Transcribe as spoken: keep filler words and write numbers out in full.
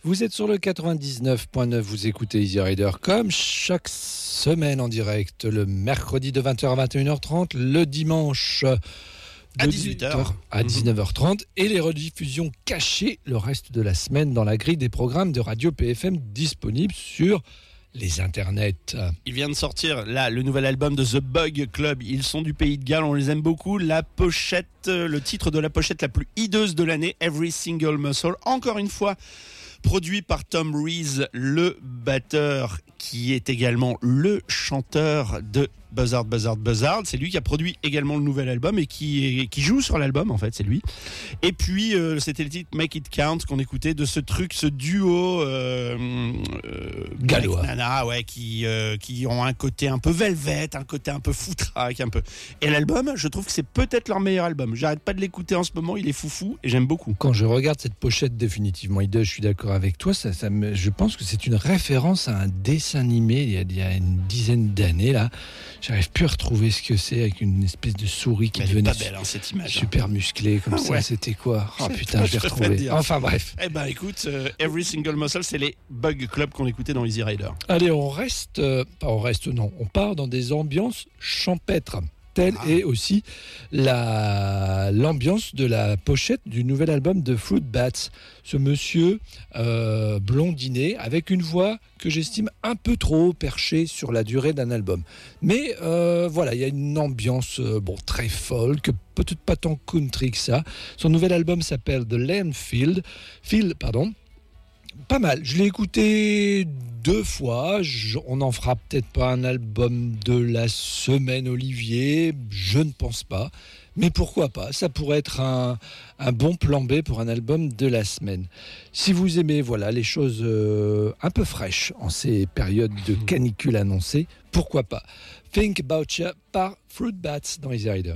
Vous êtes sur le quatre-vingt-dix-neuf point neuf, vous écoutez Easy Rider comme chaque semaine en direct, le mercredi de vingt heures à vingt et une heures trente, le dimanche de à dix-huit heures à dix-neuf heures trente et les rediffusions cachées le reste de la semaine dans la grille des programmes de Radio P F M disponibles sur les internets. Il vient de sortir là le nouvel album de The Bug Club. Ils sont du pays de Galles, on les aime beaucoup. La pochette, le titre de la pochette la plus hideuse de l'année, Every Single Muscle. Encore une fois, produit par Tom Rees, le batteur qui est également le chanteur de Buzzard, Buzzard, Buzzard. C'est lui qui a produit également le nouvel album et qui, est, qui joue sur l'album, en fait, c'est lui. Et puis, euh, c'était le titre Make It Count qu'on écoutait de ce truc, ce duo euh, euh, gallois. Nana, ouais, qui, euh, qui ont un côté un peu velvet, un côté un peu foutraque, un peu. Et l'album, je trouve que c'est peut-être leur meilleur album. J'arrête pas de l'écouter en ce moment, il est foufou et j'aime beaucoup. Quand je regarde cette pochette définitivement hideuse, je suis d'accord avec toi, ça, ça me, je pense que c'est une référence à un dessin animé il y a, il y a une dizaine d'années, là. J'arrive plus à retrouver ce que c'est avec une espèce de souris qui Elle devenait est pas belle, hein, cette image, super musclée comme ah, ça. ouais. C'était quoi? Oh putain, je vais retrouver. Enfin bref. Eh ben écoute, euh, Every Single Muscle, c'est les Bug Club qu'on écoutait dans Easy Rider. Allez, on reste, euh, pas on reste, non, on part dans des ambiances champêtres. Telle Ah. est aussi la, l'ambiance de la pochette du nouvel album de Fruit Bats. Ce monsieur euh, blondiné avec une voix que j'estime un peu trop perchée sur la durée d'un album. Mais euh, voilà, il y a une ambiance euh, bon, très folk, peut-être pas tant country que ça. Son nouvel album s'appelle The Landfill. Phil, pardon. Pas mal. Je l'ai écouté deux fois. Je, on n'en fera peut-être pas un album de la semaine, Olivier. Je ne pense pas. Mais pourquoi pas? Ça pourrait être un, un bon plan B pour un album de la semaine. Si vous aimez voilà, les choses euh, un peu fraîches en ces périodes de canicule annoncées, pourquoi pas? Think About Ya par Fruit Bats dans Easy Rider.